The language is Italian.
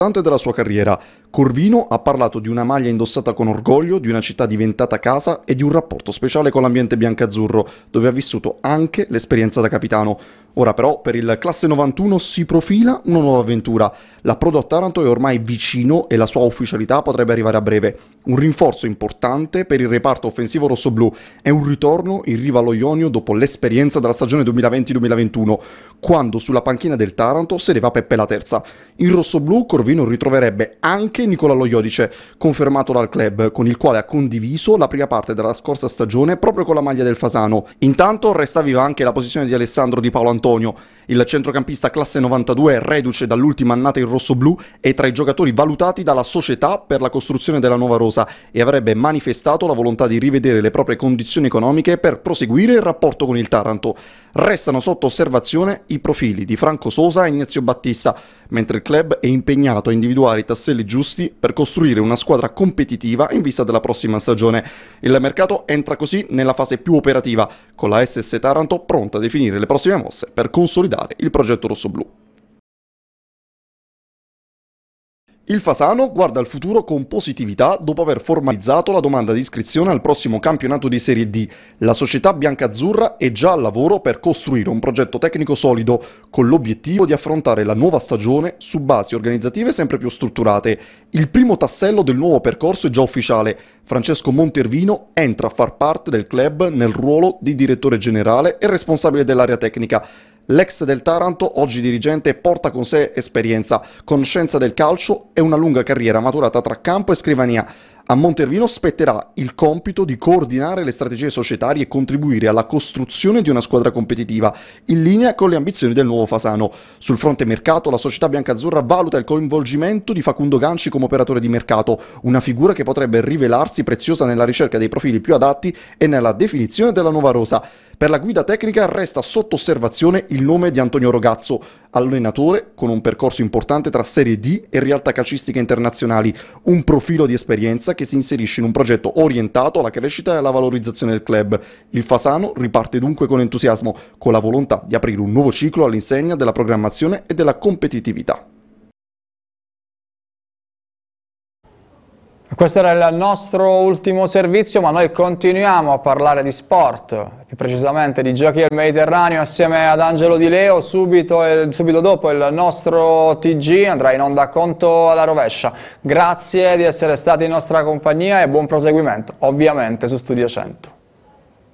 della sua carriera. Corvino ha parlato di una maglia indossata con orgoglio, di una città diventata casa e di un rapporto speciale con l'ambiente biancazzurro, dove ha vissuto anche l'esperienza da capitano. Ora però per il classe 91 si profila una nuova avventura. L'approdo a Taranto è ormai vicino e la sua ufficialità potrebbe arrivare a breve. Un rinforzo importante per il reparto offensivo rossoblù è un ritorno in riva allo Ionio dopo l'esperienza della stagione 2020-2021, quando sulla panchina del Taranto sedeva Peppe La Terza. In rossoblù Corvino ritroverebbe anche Nicola Loiodice, confermato dal club, con il quale ha condiviso la prima parte della scorsa stagione proprio con la maglia del Fasano. Intanto resta viva anche la posizione di Alessandro Di Paolo Antonio. Il centrocampista classe 92, reduce dall'ultima annata in rossoblù, è tra i giocatori valutati dalla società per la costruzione della nuova rosa e avrebbe manifestato la volontà di rivedere le proprie condizioni economiche per proseguire il rapporto con il Taranto. Restano sotto osservazione i profili di Franco Sosa e Ignazio Battista, mentre il club è impegnato a individuare i tasselli giusti per costruire una squadra competitiva in vista della prossima stagione. Il mercato entra così nella fase più operativa, con la SS Taranto pronta a definire le prossime mosse per consolidare il progetto rossoblù. Il Fasano guarda al futuro con positività dopo aver formalizzato la domanda di iscrizione al prossimo campionato di Serie D. La società biancazzurra è già al lavoro per costruire un progetto tecnico solido, con l'obiettivo di affrontare la nuova stagione su basi organizzative sempre più strutturate. Il primo tassello del nuovo percorso è già ufficiale. Francesco Montervino entra a far parte del club nel ruolo di direttore generale e responsabile dell'area tecnica. L'ex del Taranto, oggi dirigente, porta con sé esperienza, conoscenza del calcio e una lunga carriera maturata tra campo e scrivania. A Montervino spetterà il compito di coordinare le strategie societarie e contribuire alla costruzione di una squadra competitiva, in linea con le ambizioni del nuovo Fasano. Sul fronte mercato, la società biancazzurra valuta il coinvolgimento di Facundo Ganci come operatore di mercato, una figura che potrebbe rivelarsi preziosa nella ricerca dei profili più adatti e nella definizione della nuova rosa. Per la guida tecnica resta sotto osservazione il nome di Antonio Rogazzo, allenatore con un percorso importante tra Serie D e realtà calcistiche internazionali, un profilo di esperienza che si inserisce in un progetto orientato alla crescita e alla valorizzazione del club. Il Fasano riparte dunque con entusiasmo, con la volontà di aprire un nuovo ciclo all'insegna della programmazione e della competitività. Questo era il nostro ultimo servizio, ma noi continuiamo a parlare di sport, più precisamente di Giochi del Mediterraneo, assieme ad Angelo Di Leo. Subito dopo il nostro TG andrà in onda Conto alla rovescia. Grazie di essere stati in nostra compagnia e buon proseguimento, ovviamente su Studio 100.